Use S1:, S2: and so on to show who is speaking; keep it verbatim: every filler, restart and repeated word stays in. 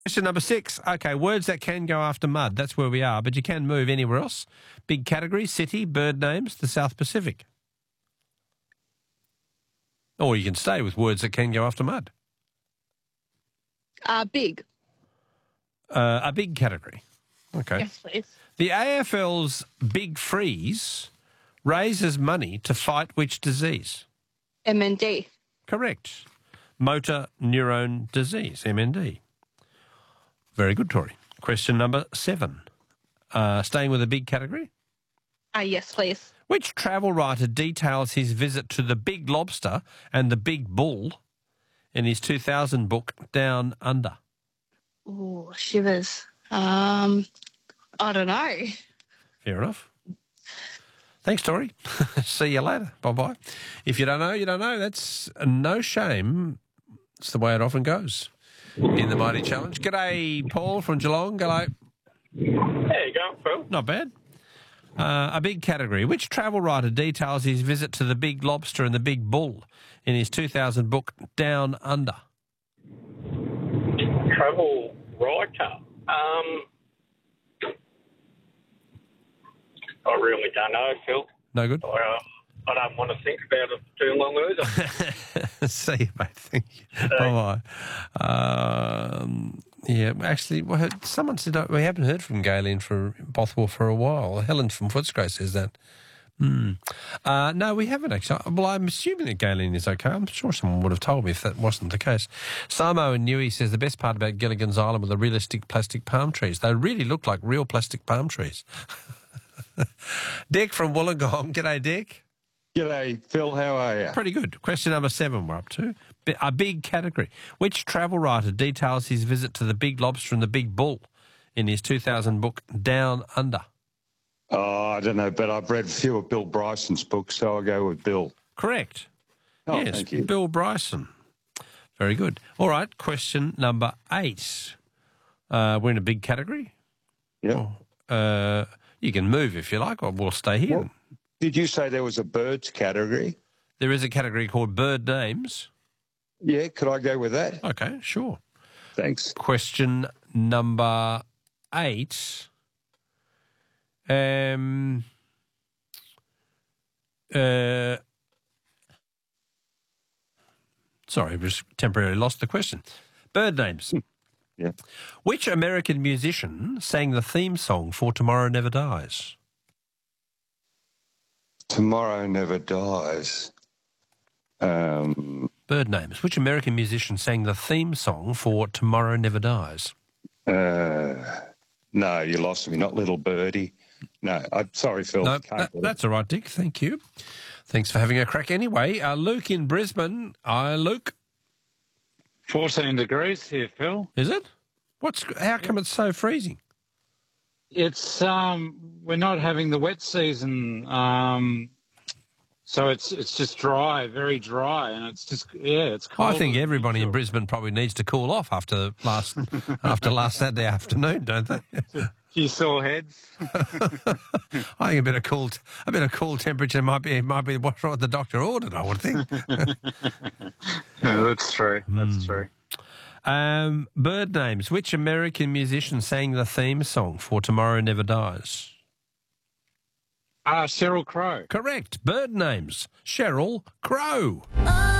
S1: Question number six. Okay, words that can go after mud. That's where we are, but you can move anywhere else. Big category, city, bird names, the South Pacific. Or you can stay with words that can go after mud.
S2: Uh, big.
S1: Uh, a big category. Okay.
S2: Yes, please.
S1: The A F L's Big Freeze raises money to fight which disease?
S2: M N D.
S1: Correct. Motor neurone disease, M N D. Very good, Tori. Question number seven. Uh, staying with a big category.
S2: Uh, yes, please.
S1: Which travel writer details his visit to the Big Lobster and the Big Bull in his two thousand book, Down Under?
S2: Ooh, shivers. Um, I don't know.
S1: Fair enough. Thanks, Tori. See you later. Bye-bye. If you don't know, you don't know. That's no shame. It's the way it often goes in the Mighty Challenge. G'day, Paul from Geelong. Hello.
S3: How you going, Phil?
S1: Not bad. Uh, a big category. Which travel writer details his visit to the Big Lobster and the Big Bull in his two thousand book, Down Under?
S3: Travel writer. Um, I really don't know, Phil.
S1: No good?
S3: I, uh, I don't want to think about it too long either.
S1: See you, mate. Thank you. Bye-bye. Um, yeah, actually, we heard, someone said uh, we haven't heard from Galen for Bothwell for a while. Helen from Footscray says that. Mm. Uh, no, we haven't actually. Well, I'm assuming that Galen is okay. I'm sure someone would have told me if that wasn't the case. Samo and Newey says the best part about Gilligan's Island were the realistic plastic palm trees. They really look like real plastic palm trees. Dick from Wollongong. G'day, Dick.
S4: G'day, Phil. How are you?
S1: Pretty good. Question number seven we're up to. A big category. Which travel writer details his visit to the Big Lobster and the Big Bull in his two thousand book, Down Under?
S4: Oh, I don't know, but I've read a few of Bill Bryson's books, so I'll go with Bill.
S1: Correct.
S4: Oh,
S1: yes,
S4: thank you.
S1: Bill Bryson. Very good. All right, question number eight. Uh, we're in a big category.
S4: Yeah.
S1: Oh, uh, you can move if you like, or we'll stay here.
S4: Well, did you say there was a birds category?
S1: There is a category called bird names.
S4: Yeah, could I go with that?
S1: Okay, sure.
S4: Thanks.
S1: Question number eight. Um. Uh. Sorry, I just temporarily lost the question. Bird names.
S4: Yeah.
S1: Which American musician sang the theme song for Tomorrow Never Dies?
S4: Tomorrow Never Dies. Um,
S1: Bird names. Which American musician sang the theme song for Tomorrow Never Dies?
S4: uh, no, you lost me. Not Little Birdie. No, I'm sorry, Phil.
S1: No,
S4: Can't
S1: that,
S4: do it.
S1: that's all right, Dick. Thank you. Thanks for having a crack anyway. Uh, Luke in Brisbane. Hi, Luke.
S5: fourteen degrees here, Phil.
S1: Is it? What's? How come it's so freezing?
S5: It's um, we're not having the wet season, um, so it's it's just dry, very dry, and it's just yeah, it's cold.
S1: I think everybody in Brisbane probably needs to cool off after last after last Saturday afternoon, don't they?
S5: few sore heads.
S1: I think a bit of cool, a bit of cool temperature might be might be what the doctor ordered. I would think.
S5: Yeah, that's true. That's
S1: Mm.
S5: true.
S1: Um, bird names. Which American musician sang the theme song for Tomorrow Never Dies?
S5: Ah, Sheryl Crow.
S1: Correct. Bird names. Sheryl Crow.